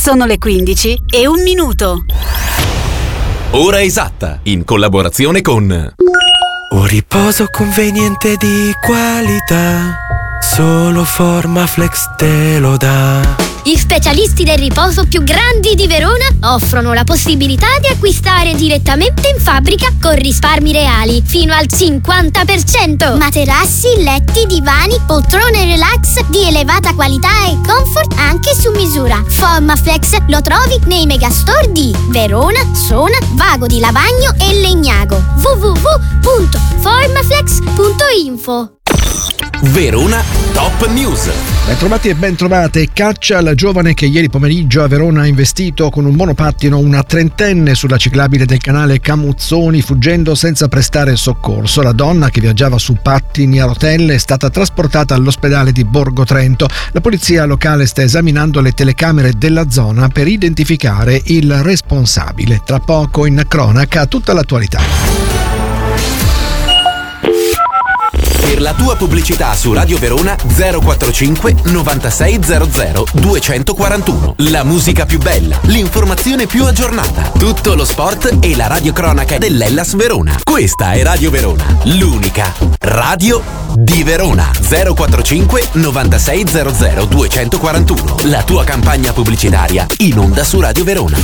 Sono le 15:01. Ora esatta, in collaborazione con un riposo conveniente di qualità, solo Formaflex te lo dà. Gli specialisti del riposo più grandi di Verona offrono la possibilità di acquistare direttamente in fabbrica con risparmi reali fino al 50%. Materassi, letti, divani, poltrone relax di elevata qualità e comfort anche su misura. Formaflex lo trovi nei megastore di Verona, Sona, Vago di Lavagno e Legnago. www.formaflex.info. Verona Top News. Bentrovati e bentrovate. Caccia alla giovane che ieri pomeriggio a Verona ha investito con un monopattino una trentenne sulla ciclabile del canale Camuzzoni, fuggendo senza prestare soccorso. La donna, che viaggiava su pattini a rotelle, è stata trasportata all'ospedale di Borgo Trento. La polizia locale sta esaminando le telecamere della zona per identificare il responsabile. Tra poco in cronaca tutta l'attualità. Per la tua pubblicità su Radio Verona 045 9600 241. La musica più bella, l'informazione più aggiornata, tutto lo sport e la radiocronaca dell'Hellas Verona. Questa è Radio Verona, l'unica radio di Verona. 045 9600 241. La tua campagna pubblicitaria in onda su Radio Verona.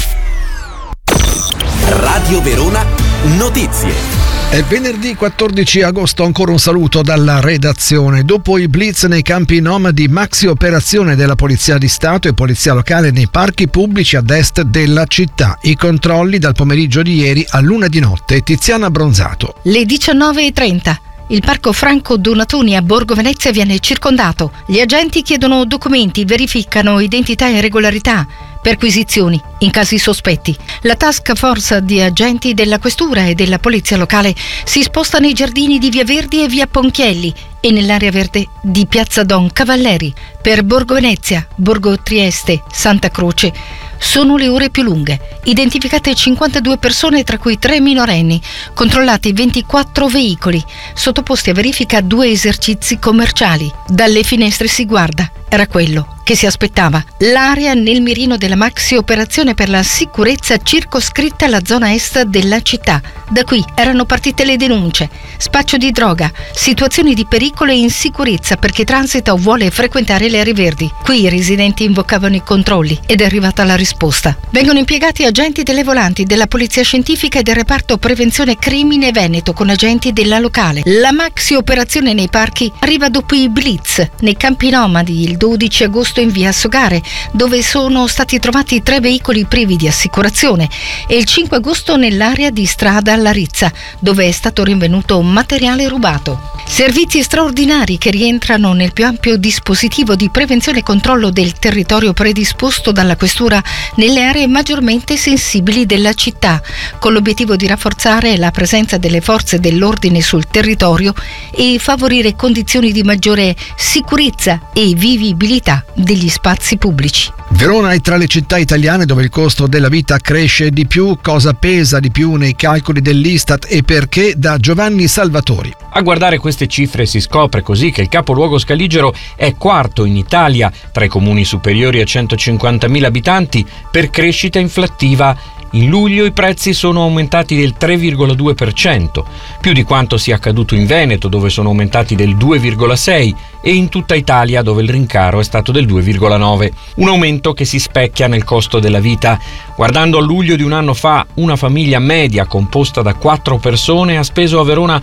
Radio Verona Notizie. È venerdì 14 agosto, ancora un saluto dalla redazione. Dopo i blitz nei campi nomadi, maxi operazione della Polizia di Stato e Polizia Locale nei parchi pubblici ad est della città. I controlli dal pomeriggio di ieri all'1 di notte. Tiziana Bronzato. Le 19:30. Il parco Franco Donatoni a Borgo Venezia viene circondato. Gli agenti chiedono documenti, verificano identità e regolarità, perquisizioni in casi sospetti. La task force di agenti della Questura e della Polizia Locale si sposta nei giardini di Via Verdi e Via Ponchielli e nell'area verde di Piazza Don Cavalieri. Per Borgo Venezia, Borgo Trieste, Santa Croce sono le ore più lunghe. Identificate 52 persone, tra cui 3 minorenni, controllati 24 veicoli, sottoposti a verifica 2 esercizi commerciali. Dalle finestre si guarda, era quello che si aspettava. L'area nel mirino della maxi operazione per la sicurezza circoscritta alla zona est della città. Da qui erano partite le denunce: spaccio di droga, situazioni di pericolo e insicurezza per chi transita o vuole frequentare le aree verdi. Qui i residenti invocavano i controlli ed è arrivata la risposta. Vengono impiegati agenti delle volanti, della polizia scientifica e del reparto prevenzione crimine Veneto con agenti della locale. La maxi operazione nei parchi arriva dopo i blitz nei campi nomadi il 12 agosto in via Sogare, dove sono stati trovati 3 veicoli privi di assicurazione, e il 5 agosto nell'area di strada Larizza, dove è stato rinvenuto materiale rubato. Servizi straordinari che rientrano nel più ampio dispositivo di prevenzione e controllo del territorio predisposto dalla Questura nelle aree maggiormente sensibili della città, con l'obiettivo di rafforzare la presenza delle forze dell'ordine sul territorio e favorire condizioni di maggiore sicurezza e vivibilità degli spazi pubblici. Verona è tra le città italiane dove il costo della vita cresce di più. Cosa pesa di più nei calcoli dell'Istat e perché? Da Giovanni Salvatori. A guardare queste cifre si scopre così che il capoluogo scaligero è quarto in Italia tra i comuni superiori a 150.000 abitanti per crescita inflattiva. In luglio i prezzi sono aumentati del 3,2%, più di quanto sia accaduto in Veneto, dove sono aumentati del 2,6%, e in tutta Italia, dove il rincaro è stato del 2,9%. Un aumento che si specchia nel costo della vita. Guardando a luglio di un anno fa, una famiglia media composta da 4 persone ha speso a Verona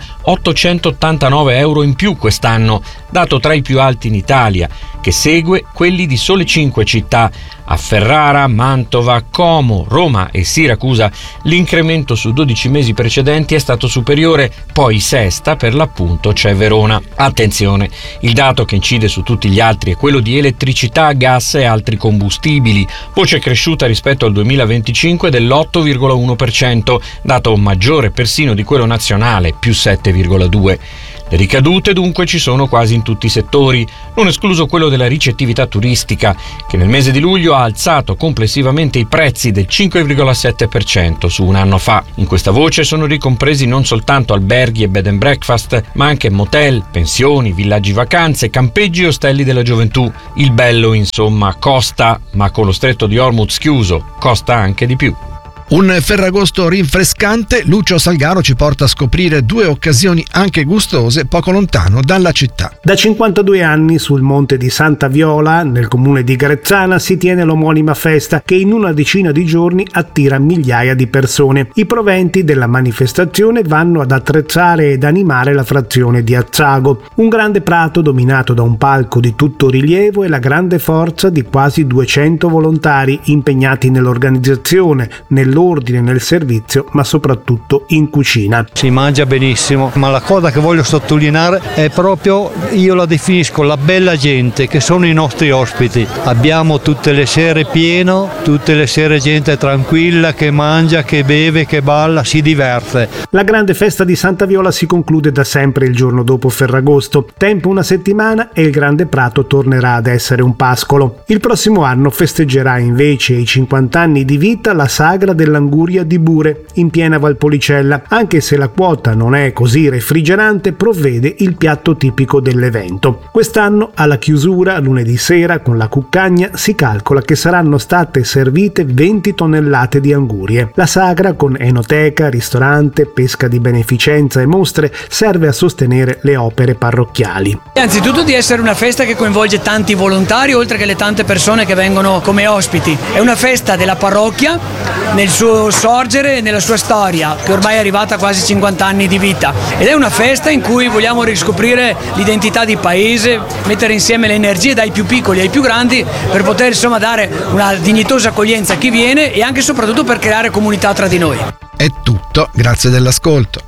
889 euro in più quest'anno, dato tra i più alti in Italia, che segue quelli di sole 5 città. A Ferrara, Mantova, Como, Roma e Siracusa l'incremento su 12 mesi precedenti è stato superiore, poi sesta per l'appunto c'è Verona. Attenzione, il dato che incide su tutti gli altri è quello di elettricità, gas e altri combustibili, voce cresciuta rispetto al 2025 dell'8,1%, dato maggiore persino di quello nazionale, più 7,2%. Le ricadute dunque ci sono quasi in tutti i settori, non escluso quello della ricettività turistica, che nel mese di luglio ha alzato complessivamente i prezzi del 5,7% su un anno fa. In questa voce sono ricompresi non soltanto alberghi e bed and breakfast, ma anche motel, pensioni, villaggi vacanze, campeggi e ostelli della gioventù. Il bello, insomma, costa, ma con lo stretto di Hormuz chiuso, costa anche di più. Un Ferragosto rinfrescante, Lucio Salgaro ci porta a scoprire 2 occasioni anche gustose poco lontano dalla città. Da 52 anni sul Monte di Santa Viola, nel comune di Grezzana, si tiene l'omonima festa che in una decina di giorni attira migliaia di persone. I proventi della manifestazione vanno ad attrezzare ed animare la frazione di Azzago, un grande prato dominato da un palco di tutto rilievo e la grande forza di quasi 200 volontari impegnati nell'organizzazione, nell'ordine, nel servizio, ma soprattutto in cucina. Si mangia benissimo, ma la cosa che voglio sottolineare è proprio, io la definisco la bella gente, che sono i nostri ospiti. Abbiamo tutte le sere pieno, tutte le sere gente tranquilla che mangia, che beve, che balla, si diverte. La grande festa di Santa Viola si conclude da sempre il giorno dopo Ferragosto. Tempo una settimana e il grande prato tornerà ad essere un pascolo. Il prossimo anno festeggerà invece i 50 anni di vita la sagra dell'Anguria di Bure in piena Valpolicella. Anche se la quota non è così refrigerante, provvede il piatto tipico dell'evento. Quest'anno alla chiusura, lunedì sera, con la cuccagna, si calcola che saranno state servite 20 tonnellate di angurie. La sagra, con enoteca, ristorante, pesca di beneficenza e mostre, serve a sostenere le opere parrocchiali. Anzitutto di essere una festa che coinvolge tanti volontari, oltre che le tante persone che vengono come ospiti. È una festa della parrocchia nel suo sorgere e nella sua storia, che ormai è arrivata a quasi 50 anni di vita, ed è una festa in cui vogliamo riscoprire l'identità di paese, mettere insieme le energie dai più piccoli ai più grandi per poter insomma dare una dignitosa accoglienza a chi viene e anche e soprattutto per creare comunità tra di noi. È tutto, grazie dell'ascolto.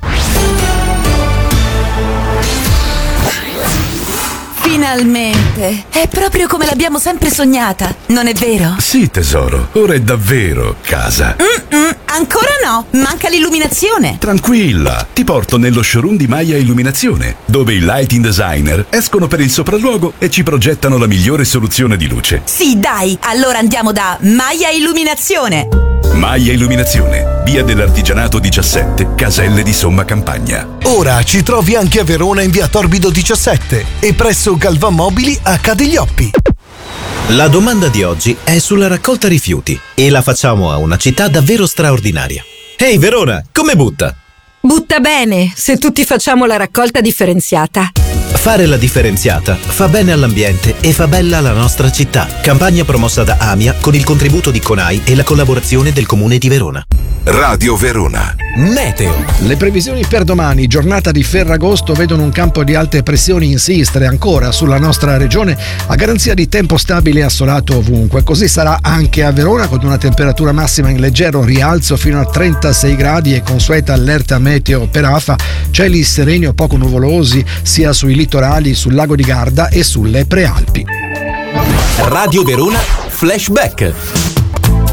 Finalmente! È proprio come l'abbiamo sempre sognata, non è vero? Sì, tesoro, ora è davvero casa. Ancora no, manca l'illuminazione. Tranquilla, ti porto nello showroom di Maya Illuminazione, dove i lighting designer escono per il sopralluogo e ci progettano la migliore soluzione di luce. Sì, dai, allora andiamo da Maya Illuminazione. Maya Illuminazione, via dell'Artigianato 17, Caselle di Somma Campagna. Ora ci trovi anche a Verona in via Torbido 17 e presso Galvan Mobili a Cadiglioppi. La domanda di oggi è sulla raccolta rifiuti e la facciamo a una città davvero straordinaria. Ehi Verona, come butta? Butta bene, se tutti facciamo la raccolta differenziata. Fare la differenziata fa bene all'ambiente e fa bella la nostra città. Campagna promossa da AMIA con il contributo di CONAI e la collaborazione del Comune di Verona. Radio Verona. Meteo. Le previsioni per domani, giornata di Ferragosto, vedono un campo di alte pressioni insistere ancora sulla nostra regione a garanzia di tempo stabile e assolato ovunque. Così sarà anche a Verona, con una temperatura massima in leggero rialzo fino a 36 gradi e consueta allerta meteo per afa, cieli sereni o poco nuvolosi sia sui litorali, sul lago di Garda e sulle prealpi. Radio Verona Flashback.